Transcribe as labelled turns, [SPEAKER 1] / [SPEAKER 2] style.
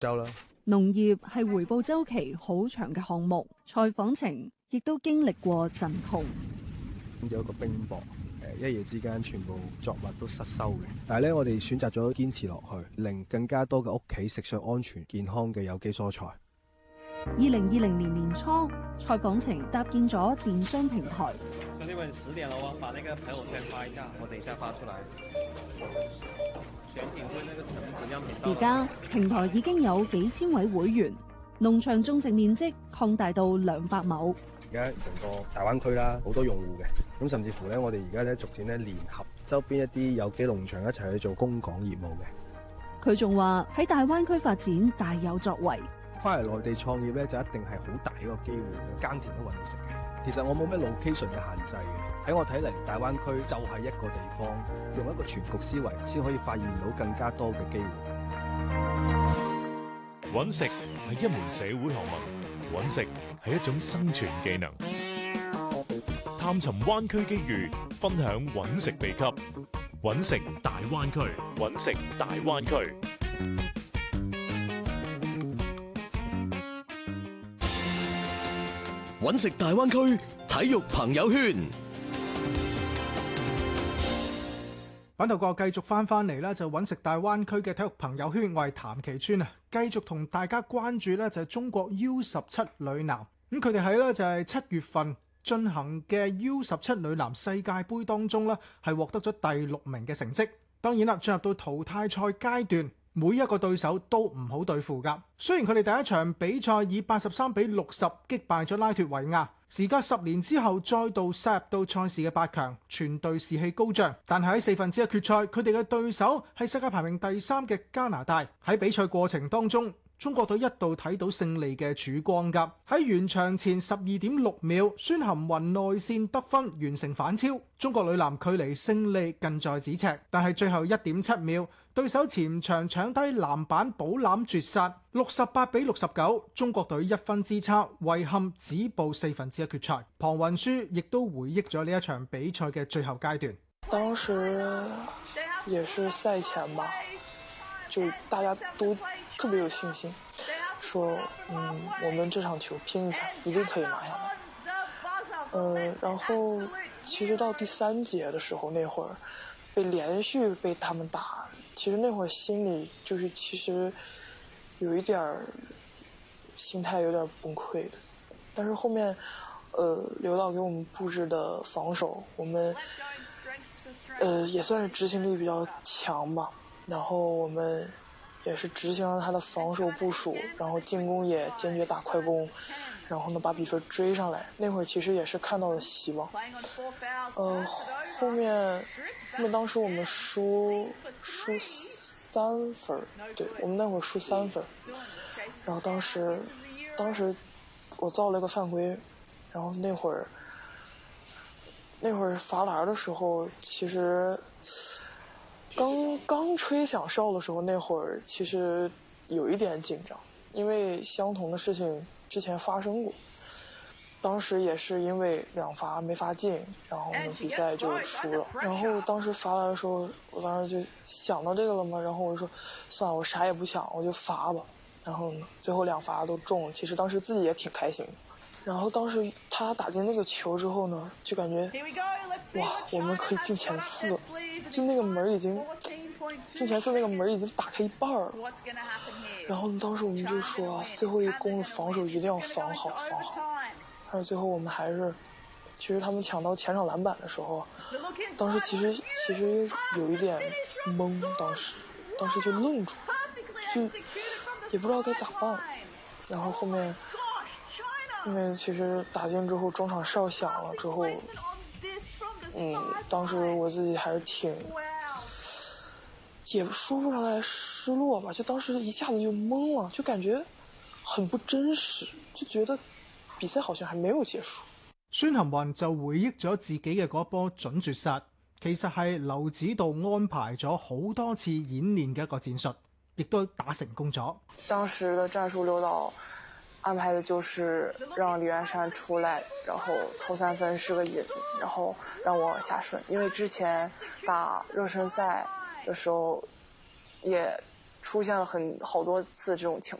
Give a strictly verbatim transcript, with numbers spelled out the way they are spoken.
[SPEAKER 1] 州啦。
[SPEAKER 2] 農業係回報週期好長嘅項目，採訪程亦都經歷過陣痛。
[SPEAKER 1] 有一個冰雹，誒一夜之間全部作物都失收嘅。但係咧，我哋選擇咗堅持落去，令更加多嘅屋企食上安全健康嘅有機蔬菜。
[SPEAKER 2] 二零二零年年初，採訪程搭建咗電商平台。
[SPEAKER 3] 兄弟們，十點了，我把那個朋友圈發一下，我等一下發出來。選品會那個成本樣品。
[SPEAKER 2] 而家平台已經有幾千位會員，農場種植面積擴大到兩百畝。
[SPEAKER 1] 而家成個大灣區啦，好多用戶嘅，咁甚至乎咧，我哋而家咧逐漸咧聯合周邊一啲有機農場一齊去做供港業務嘅。
[SPEAKER 2] 佢仲話喺大灣區發展大有作為。
[SPEAKER 1] 翻嚟內地創業咧，就一定係好大一個機會，耕田都揾到食嘅。其實我冇咩 location 嘅限制嘅，喺我睇嚟，大灣區就係一個地方，用一個全局思維，先可以發現到更加多嘅機會。
[SPEAKER 4] 揾食係一門社會學問，揾食係一種生存技能。探尋灣區機遇，分享揾食秘笈，揾食大灣區，揾食大灣區。
[SPEAKER 5] 揾食大灣區體育朋友圈，
[SPEAKER 6] 版頭哥繼續翻翻嚟啦，就揾食大灣區嘅體育朋友圈，我係譚其川啊，繼續同大家關注咧就係中國 U 十七女籃，咁佢哋喺咧就係七月份進行嘅 U 十七女籃世界盃當中咧係獲得咗第六名嘅成績。當然啦，進入到淘汰賽階段，每一個對手都唔好對付㗎。雖然佢哋第一場比賽以八十三比六十擊敗咗拉脫維亞，時隔十年之後再度殺入到賽事嘅八強，全隊士氣高漲。但係喺四分之一決賽，佢哋嘅對手係世界排名第三嘅加拿大。喺比賽過程當中，中國隊一度睇到勝利嘅曙光㗎。喺完場前十二點六秒，孫涵雲內線得分完成反超，中國女籃距離勝利近在咫尺。但係最後一點七秒，對手前場搶低籃板補籃絕殺，六十八比六十九，中國隊一分之差，遺憾止步四分之一決賽。龐雲舒亦都回憶咗呢一場比賽嘅最後階段。
[SPEAKER 7] 當時也是賽前吧，就大家都特別有信心，說嗯，我們這場球拼一下，一定可以拿下來。呃，然後其實到第三節的時候，那會兒被連續被他們打，其實那會兒心裡就是其實有一點心態有點崩潰的。但是後面，呃，劉導給我們佈置的防守，我們呃也算是執行力比較強吧。然後我們也是執行了他的防守部署，然後進攻也堅決打快攻，然後呢把比分追上來。那會兒其實也是看到了希望。呃，後面後面當時我們輸輸三分，對，我們那會兒輸三分。然後當時當時我造了一個犯規，然後那會兒那會兒罰籃的時候，其實剛剛吹響哨的時候，那會兒其實有一點緊張，因為相同的事情之前發生過。當時也是因為兩罰沒罰進，然後呢比賽就輸了。然後當時罰籃的時候，我當時就想到這個了嘛，然後我就說算了，我啥也不想，我就罰吧。然後呢最後兩罰都中了，其實當時自己也挺開心的。然後當時他打進那個球之後呢，就感覺哇，我們可以進前四了，就那個門已經進前四那個門已經打開一半了。然後當時我們就說最後一攻的防守一定要防好防好。但是最後我們還是，其實他們搶到前場籃板的時候，當時其實其實有一點懵，當時當時就愣住，就也不知道該咋辦。然後後面後面其實打進之後，中場哨響了之後，嗯，當時我自己還是挺，也說不上來失落吧，就當時一下子就懵了，就感覺很不真實，就覺得比賽好像還沒有結束。
[SPEAKER 6] 孫涵雲就回憶咗自己嘅嗰波準絕殺，其實係劉指導安排咗好多次演練嘅一個戰術，亦都打成功咗。
[SPEAKER 7] 當時的戰術劉導安排的就是讓李元山出來，然後投三分是個引子，然後讓我下順。因為之前打熱身賽的時候，也出现了很好多次这种情